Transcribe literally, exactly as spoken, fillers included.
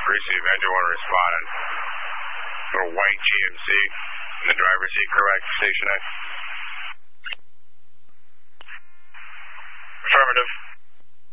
Receive, engine one responded. For white G M C in the driver's seat, correct, station nine.